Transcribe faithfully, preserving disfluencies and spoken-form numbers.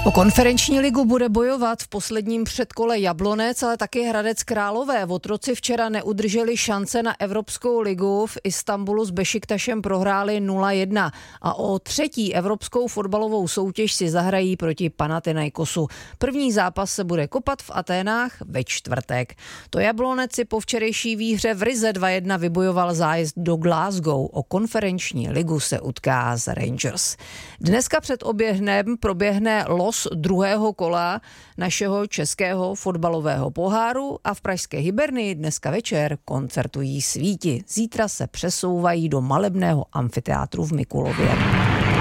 O konferenční ligu bude bojovat v posledním předkole Jablonec, ale taky Hradec Králové. Otroci včera neudrželi šance na Evropskou ligu. V Istanbulu s Bešiktašem prohráli nula jedna a o třetí evropskou fotbalovou soutěž si zahrají proti Panathinaikosu. První zápas se bude kopat v Aténách ve čtvrtek. To Jablonec si po včerejší výhře v Rize dva jedna vybojoval zájezd do Glasgow. O konferenční ligu se utká s Rangers. Dneska před oběhnem proběhne los druhého kola našeho českého fotbalového poháru a v pražské Hybernii dneska večer koncertují Svíti. Zítra se přesouvají do malebného amfiteátru v Mikulově.